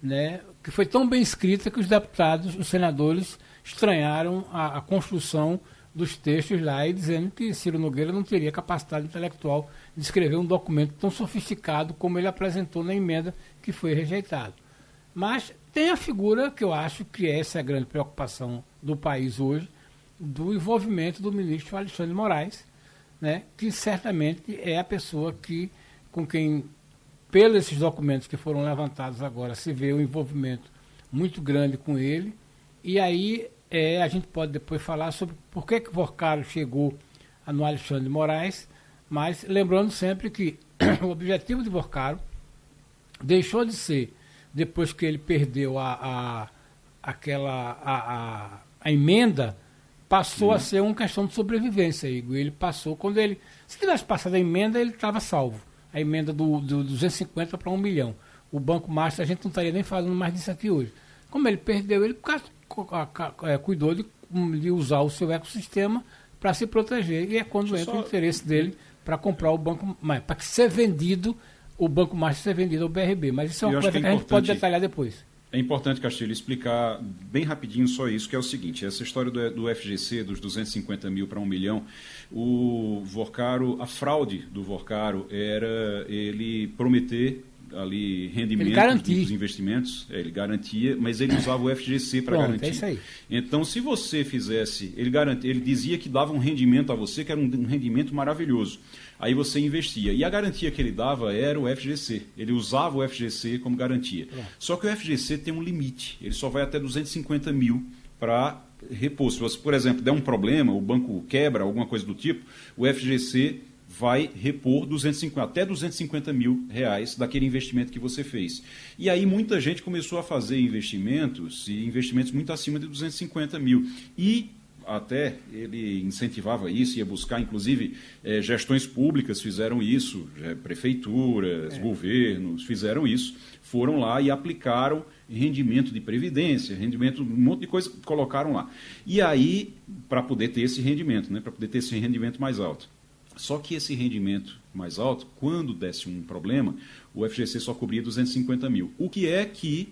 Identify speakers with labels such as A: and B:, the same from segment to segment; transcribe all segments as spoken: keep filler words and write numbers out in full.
A: né, que foi tão bem escrita que os deputados, os senadores, estranharam a, a construção dos textos lá e dizendo que Ciro Nogueira não teria capacidade intelectual de escrever um documento tão sofisticado como ele apresentou na emenda que foi rejeitado. Mas tem a figura que eu acho que essa é a grande preocupação do país hoje, do envolvimento do ministro Alexandre de Moraes, né, que certamente é a pessoa que, com quem, pelos esses documentos que foram levantados agora, se vê um envolvimento muito grande com ele. E aí é, a gente pode depois falar sobre por que, que o Vorcaro chegou no Alexandre de Moraes, mas lembrando sempre que o objetivo de Vorcaro deixou de ser, depois que ele perdeu a, a, aquela, a, a, a emenda, passou Sim. a ser uma questão de sobrevivência, Igor. Ele passou, quando ele, se tivesse passado a emenda, ele estava salvo. A emenda do, do duzentos e cinquenta para um milhão. O Banco Master, a gente não estaria nem falando mais disso aqui hoje. Como ele perdeu, ele cuidou de, de usar o seu ecossistema para se proteger. E é quando Deixa entra só... o interesse dele para comprar o Banco Master, para ser vendido, o Banco Master ser vendido ao B R B. Mas isso é uma coisa que, é que a gente pode detalhar depois.
B: É importante, Castilho, explicar bem rapidinho só isso, que é o seguinte, essa história do, do F G C, dos duzentos e cinquenta mil para um milhão, o Vorcaro, a fraude do Vorcaro era ele prometer ali rendimento dos investimentos, é, ele garantia, mas ele usava o F G C para garantir.
A: É isso aí.
B: Então, se você fizesse, ele, garantia, ele dizia que dava um rendimento a você, que era um, um rendimento maravilhoso. Aí você investia. E a garantia que ele dava era o F G C. Ele usava o F G C como garantia. É. Só que o F G C tem um limite. Ele só vai até duzentos e cinquenta mil para repor. Se você, por exemplo, der um problema, o banco quebra, alguma coisa do tipo, o F G C vai repor duzentos e cinquenta, até duzentos e cinquenta mil reais daquele investimento que você fez. E aí muita gente começou a fazer investimentos, e investimentos muito acima de duzentos e cinquenta mil. E até ele incentivava isso, ia buscar, inclusive, eh, gestões públicas fizeram isso, eh, prefeituras, é. governos fizeram isso, foram lá e aplicaram rendimento de previdência, rendimento, um monte de coisa, colocaram lá. E aí, para poder ter esse rendimento, né, para poder ter esse rendimento mais alto. Só que esse rendimento mais alto, quando desse um problema, o F G C só cobria duzentos e cinquenta mil. O que é que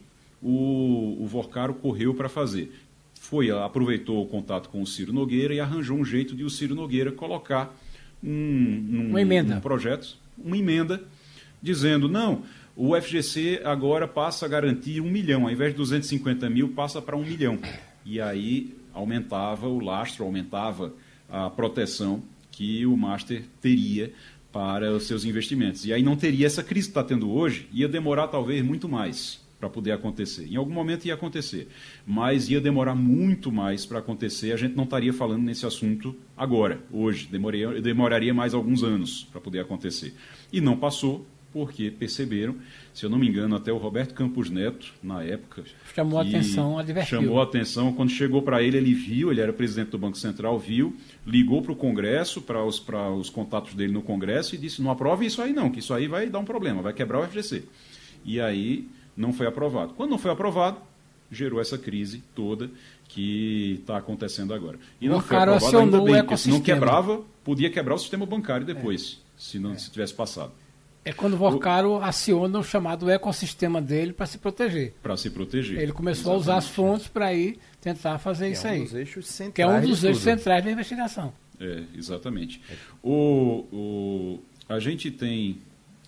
B: o, o Vorcaro correu para fazer? Foi, aproveitou o contato com o Ciro Nogueira e arranjou um jeito de o Ciro Nogueira colocar um, um,
A: uma emenda.
B: um projeto, uma emenda, dizendo, não, o F G C agora passa a garantir um milhão, ao invés de duzentos e cinquenta mil, passa para um milhão. E aí aumentava o lastro, aumentava a proteção que o Master teria para os seus investimentos. E aí não teria essa crise que está tendo hoje, ia demorar talvez muito mais para poder acontecer. Em algum momento ia acontecer, mas ia demorar muito mais para acontecer. A gente não estaria falando nesse assunto agora, hoje. Demoraria, demoraria mais alguns anos para poder acontecer. E não passou, porque perceberam, se eu não me engano, até o Roberto Campos Neto, na época...
A: Chamou a atenção, advertiu.
B: Chamou a atenção. Quando chegou para ele, ele viu, ele era presidente do Banco Central, viu, ligou para o Congresso, para os, para os contatos dele no Congresso e disse, não aprove isso aí não, que isso aí vai dar um problema, vai quebrar o F G C. E aí não foi aprovado. Quando não foi aprovado, gerou essa crise toda que está acontecendo agora. E não foi aprovado ainda bem, porque se não quebrava, podia quebrar o sistema bancário depois, é. se não é. se tivesse passado.
A: É quando o Vorcaro aciona o chamado ecossistema dele para se proteger.
B: Para se proteger.
A: Ele começou Exatamente. a usar as fontes para ir tentar fazer que isso é um aí.
C: Dos eixos centrais
A: que é um dos eixos centrais da investigação.
B: É, exatamente. É. O, o, a gente tem...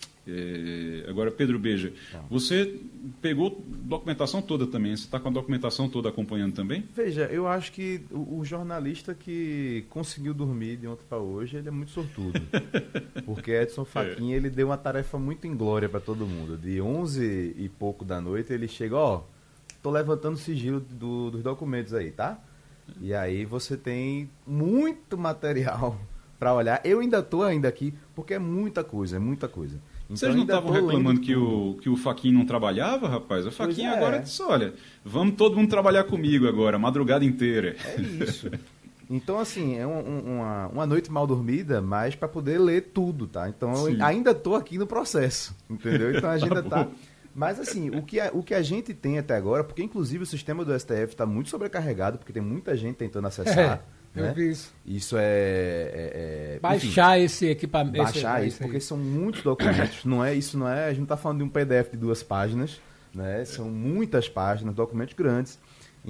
B: É, agora, Pedro Beja, Não. você pegou documentação toda também, você está com a documentação toda acompanhando também?
C: Veja, eu acho que o, o jornalista que conseguiu dormir de ontem para hoje, ele é muito sortudo. Porque Edson Fachin, é. ele deu uma tarefa muito inglória para todo mundo. De onze e pouco da noite, ele chega, ó, tô levantando o sigilo do, dos documentos aí, tá? E aí você tem muito material para olhar. Eu ainda tô ainda aqui, porque é muita coisa, é muita coisa.
B: Então, Vocês não estavam reclamando que o, que o Fachin não trabalhava, rapaz? O Fachin é. agora disse, olha, vamos todo mundo trabalhar comigo agora, a madrugada inteira.
C: É isso. Então, assim, é um, uma, uma noite mal dormida, mas para poder ler tudo, tá? Então, Sim. eu ainda estou aqui no processo, entendeu? Então, a gente ainda está... Mas, assim, o que, a, o que a gente tem até agora, porque, inclusive, o sistema do S T F está muito sobrecarregado, porque tem muita gente tentando acessar... É.
A: Eu
C: né?
A: vi isso.
C: Isso é... é, é
A: baixar enfim, esse equipamento.
C: Baixar
A: esse,
C: isso, porque são muitos documentos. Não é, isso não é... A gente não está falando de um P D F de duas páginas, né? São muitas páginas, documentos grandes.